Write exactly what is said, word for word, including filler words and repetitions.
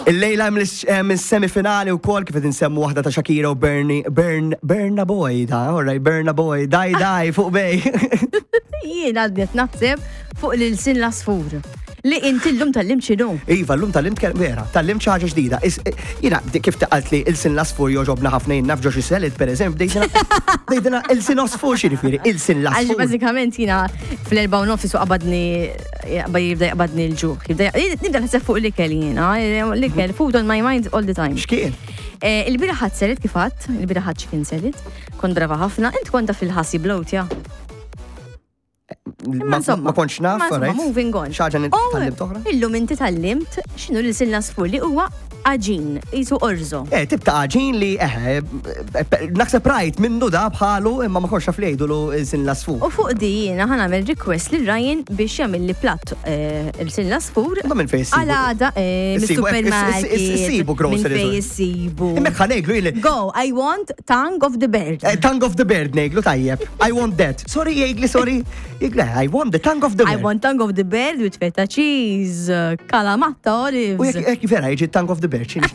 Il-lejla hemm is-semifinali wkoll kif qed insemmu waħda ta' Shakira u Bernie Bern Berna Boy, da, alright, Berna Boy, daj daj fuq bej. Jien għaddiet naħseb fuq l-sin l-asfur. Li inti l-lum tal-lim ċinu. Iva, l-lum tal-lim vera, tal-lim ċaġa ġdida. Jina, kif taqalt li il-sin l-asfur joġobna ħafna jinnaf ġoċi selit, per eżempju, dejdina il-sin asfur xirifiri, il-sin l-asfur. Għalġi bazzikament jina fl-erba u nofis u qabadni, jibda jqabadni l-ġuħ. Nibda nħseb fuq l-ikel jina, l-ikel, food on my mind all the time. Xkien? Il-bira ħat selit kifat, il-bira ħat chicken selit, kont brava ħafna, int konta fil-ħassi blowt, ja. Ma konċ naf, right? Moving on. Xaġa nittallim toħra? Illum inti tallimt xinu li silna sfur li huwa aġin, jisu orzo. Eh, tibta aġin li eħe, naħseb rajt minnu da bħalu imma ma konċ naf lejdu lu silna sfur. U fuq di jina ħana għamil request li Ryan biex jagħmel li platt il-silna sfur. Ma minn fej sibu. Għalada, mis-supermarket. Sibu groceries. Minn fej sibu. Immek ħaneglu ili. Go, I want tongue of the bird. Tongue of the bird neglu tajjeb. I want that. Sorry, jgli, sorry. Jgli, I want the tongue of the bird. I want tongue of the bird with feta cheese, kalamatta, olives. U jek vera jġi tongue of the bird.